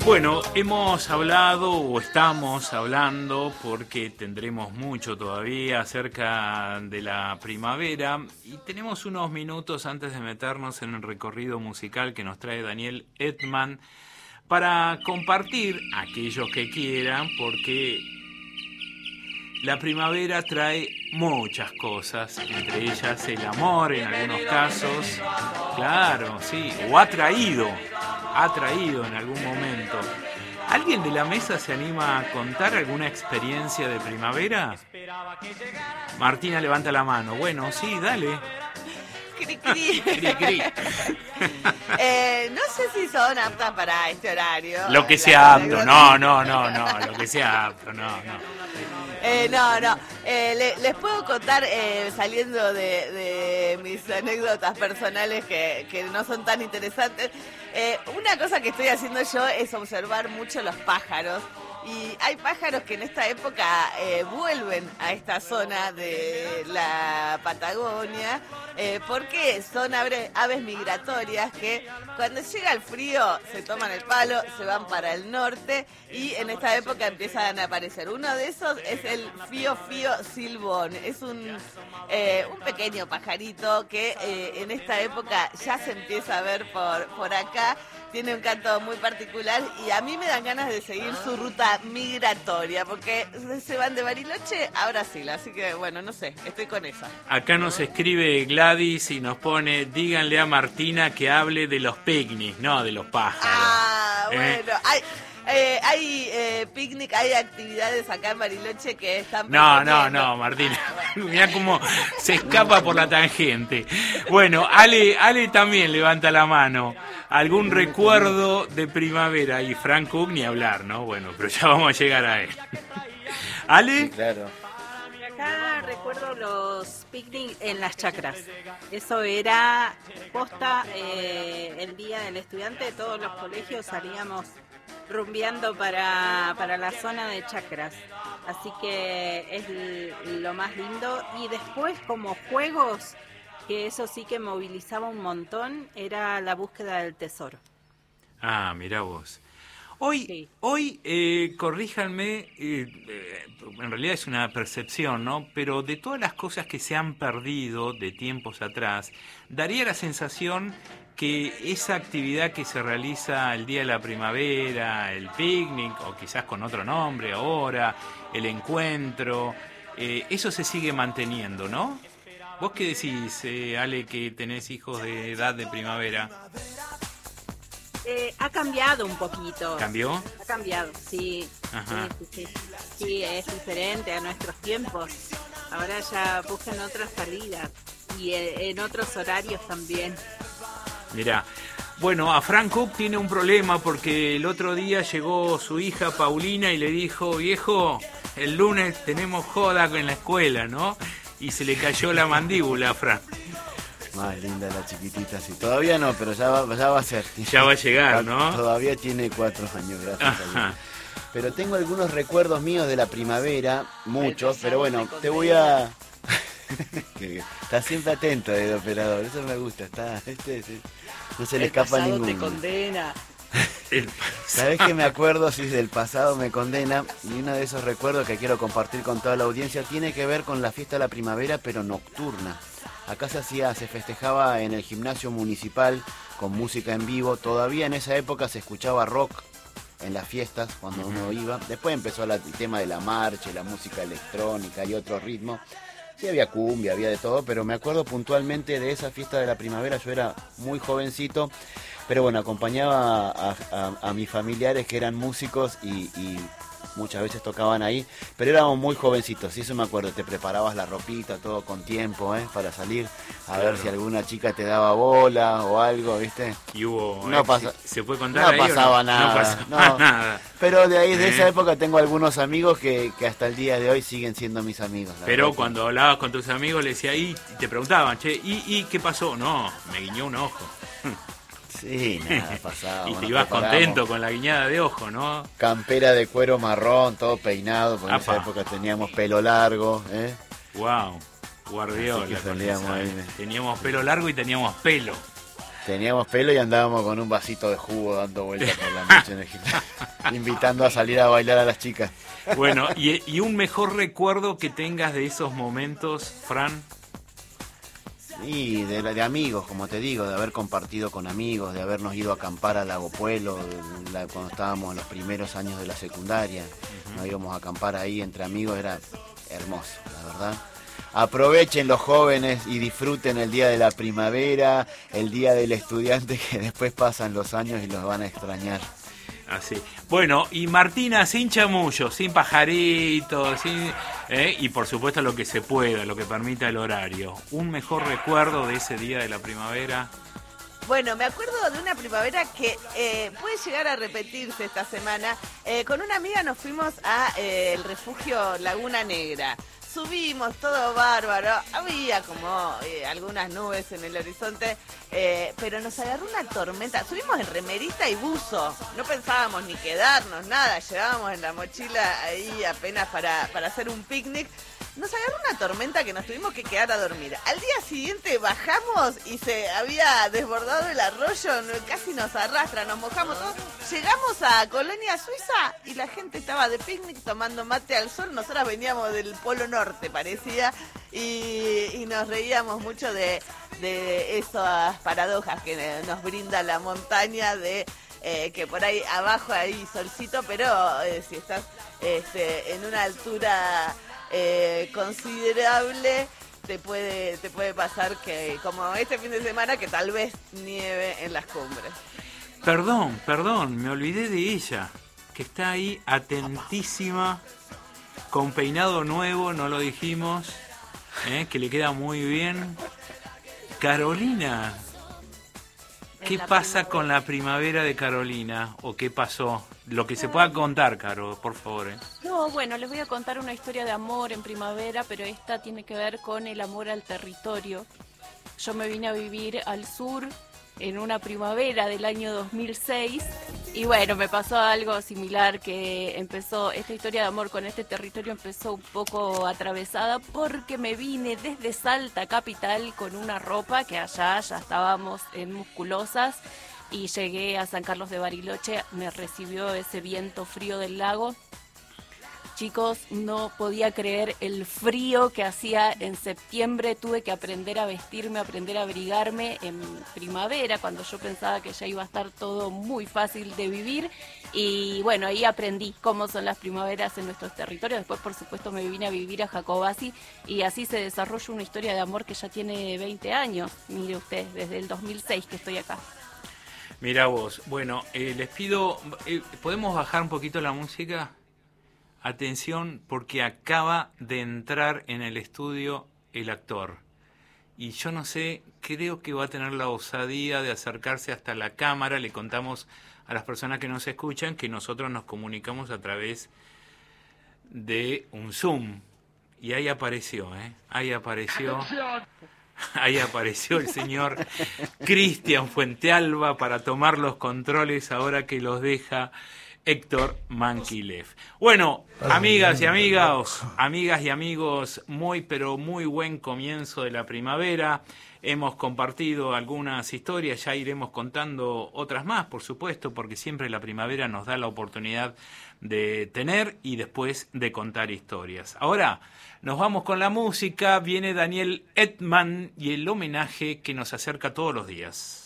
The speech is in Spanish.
Bueno, hemos hablado o estamos hablando, porque tendremos mucho todavía, acerca de la primavera, y tenemos unos minutos antes de meternos en el recorrido musical que nos trae Daniel Edman para compartir aquellos que quieran, porque la primavera trae muchas cosas, entre ellas el amor en algunos casos, claro, sí, o ha traído en algún momento. ¿Alguien de la mesa se anima a contar alguna experiencia de primavera? Martina levanta la mano. Bueno, sí, dale. Cri, cri. Cri, cri. No sé si son aptas para este horario. Lo que sea apto, no, lo que sea apto, no. Les puedo contar, saliendo de mis anécdotas personales que no son tan interesantes. Una cosa que estoy haciendo yo es observar mucho los pájaros. Y hay pájaros que en esta época vuelven a esta zona de la Patagonia porque son aves migratorias que cuando llega el frío se toman el palo, se van para el norte y en esta época empiezan a aparecer. Uno de esos es el fío silbón. Es un pequeño pajarito que en esta época ya se empieza a ver por acá. Tiene un canto muy particular y a mí me dan ganas de seguir su ruta migratoria, porque se van de Bariloche a Brasil, así que bueno, no sé, estoy con esa. Acá nos escribe Gladys y nos pone: díganle a Martina que hable de los picnics, no de los pájaros. Ah, bueno, hay picnic, hay actividades acá en Bariloche que están... No, Martina. Mirá cómo se escapa por la tangente. Bueno, Ale también levanta la mano. ¿Algún recuerdo de primavera? Y Frank Cook ni hablar, ¿no? Bueno, pero ya vamos a llegar a él. ¿Ale? Sí, claro. Acá recuerdo los picnic en las chacras. Eso era posta, el día del estudiante. Todos los colegios salíamos rumbeando para la zona de chacras. Así que es lo más lindo. Y después, como juegos, que eso sí que movilizaba un montón, era la búsqueda del tesoro. Ah, mirá vos. Hoy, corríjanme, en realidad es una percepción, ¿no? Pero de todas las cosas que se han perdido de tiempos atrás, daría la sensación que esa actividad que se realiza el día de la primavera, el picnic, o quizás con otro nombre ahora, el encuentro, eso se sigue manteniendo, ¿no? ¿Vos qué decís, Ale, que tenés hijos de edad de primavera? Ha cambiado un poquito. ¿Cambió? Ha cambiado, sí. Ajá. Sí, es diferente a nuestros tiempos. Ahora ya buscan otras salidas y en otros horarios también. Mirá, bueno, a Frank Cook tiene un problema porque el otro día llegó su hija Paulina y le dijo: viejo, el lunes tenemos joda en la escuela, ¿no? Y se le cayó la mandíbula a Frank. Más linda la chiquitita, sí. Todavía no, pero ya va a ser. Ya va a llegar, ¿no? Todavía tiene 4 años, gracias a Dios. Pero tengo algunos recuerdos míos de la primavera, muchos, pero bueno, te voy a... Está siempre atento el operador, eso me gusta, no se le escapa ninguno. ninguno. El pasado te condena. ¿Sabés que me acuerdo? Sí, del pasado me condena, y uno de esos recuerdos que quiero compartir con toda la audiencia tiene que ver con la fiesta de la primavera, pero nocturna. Acá se festejaba en el gimnasio municipal con música en vivo. Todavía en esa época se escuchaba rock en las fiestas cuando uno iba. Después empezó el tema de la marcha, la música electrónica y otro ritmo. Sí, había cumbia, había de todo, pero me acuerdo puntualmente de esa fiesta de la primavera. Yo era muy jovencito, pero bueno, acompañaba a mis familiares que eran músicos y muchas veces tocaban ahí, pero éramos muy jovencitos, y eso me acuerdo. Te preparabas la ropita, todo con tiempo, para salir a ver si alguna chica te daba bola o algo, ¿viste? Y hubo... No pasa, ¿se puede contar no ahí pasaba o no? nada. No pasaba nada. Pero de ahí, de esa época, tengo algunos amigos que hasta el día de hoy siguen siendo mis amigos. Pero cuando hablabas con tus amigos, le decías, y te preguntaban, che, ¿y qué pasó? No, me guiñó un ojo. Sí, nada, pasaba. Y te ibas contento con la guiñada de ojo, ¿no? Campera de cuero marrón, todo peinado, porque en esa época teníamos pelo largo, Wow, Guardiola. Teníamos pelo largo y teníamos pelo. Teníamos pelo y andábamos con un vasito de jugo dando vueltas por la noche en el gimnasio, invitando a salir a bailar a las chicas. Bueno, y un mejor recuerdo que tengas de esos momentos, Fran. Y de amigos, como te digo, de haber compartido con amigos, de habernos ido a acampar a Lago Puelo, cuando estábamos en los primeros años de la secundaria. Nos íbamos a acampar ahí entre amigos, era hermoso, la verdad. Aprovechen los jóvenes y disfruten el día de la primavera, el día del estudiante, que después pasan los años y los van a extrañar. Así. Bueno, y Martina, sin chamullo, sin pajaritos, y por supuesto lo que se pueda, lo que permita el horario. ¿Un mejor recuerdo de ese día de la primavera? Bueno, me acuerdo de una primavera que puede llegar a repetirse esta semana. Con una amiga nos fuimos a el refugio Laguna Negra. Subimos, todo bárbaro, había como algunas nubes en el horizonte, pero nos agarró una tormenta. Subimos en remerita y buzo, no pensábamos ni quedarnos, nada, llevábamos en la mochila ahí apenas para hacer un picnic. Nos agarró una tormenta que nos tuvimos que quedar a dormir. Al día siguiente bajamos y se había desbordado el arroyo, casi nos arrastra, nos mojamos todos. Llegamos a Colonia Suiza y la gente estaba de picnic tomando mate al sol. Nosotras veníamos del Polo Norte, parecía, y nos reíamos mucho de esas paradojas que nos brinda la montaña, de que por ahí abajo hay solcito, pero si estás en una altura considerable, te puede pasar que, como este fin de semana, que tal vez nieve en las cumbres. Perdón, me olvidé de ella, que está ahí atentísima, con peinado nuevo, no lo dijimos, que le queda muy bien. Carolina, ¿qué pasa con la primavera de Carolina? ¿O qué pasó? Lo que se pueda contar, Caro, por favor. No, bueno, les voy a contar una historia de amor en primavera, pero esta tiene que ver con el amor al territorio. Yo me vine a vivir al sur en una primavera del año 2006 y bueno, me pasó algo similar, que esta historia de amor con este territorio empezó un poco atravesada porque me vine desde Salta capital con una ropa que allá ya estábamos en musculosas, y llegué a San Carlos de Bariloche, me recibió ese viento frío del lago. Chicos, no podía creer el frío que hacía en septiembre. Tuve que aprender a vestirme, aprender a abrigarme en primavera, cuando yo pensaba que ya iba a estar todo muy fácil de vivir. Y bueno, ahí aprendí cómo son las primaveras en nuestros territorios. Después, por supuesto, me vine a vivir a Jacobasi y así se desarrolla una historia de amor que ya tiene 20 años. Mire usted, desde el 2006 que estoy acá. Mira vos, bueno, les pido, ¿podemos bajar un poquito la música? Atención, porque acaba de entrar en el estudio el actor. Y yo no sé, creo que va a tener la osadía de acercarse hasta la cámara. Le contamos a las personas que nos escuchan que nosotros nos comunicamos a través de un Zoom. Y ahí apareció, ahí apareció. Ahí apareció el señor Cristian Fuentealba para tomar los controles ahora que los deja Héctor Mankilev. Bueno, amigas y amigos, muy pero muy buen comienzo de la primavera. Hemos compartido algunas historias, ya iremos contando otras más, por supuesto, porque siempre la primavera nos da la oportunidad de tener y después de contar historias. Ahora nos vamos con la música, viene Daniel Edman y el homenaje que nos acerca todos los días.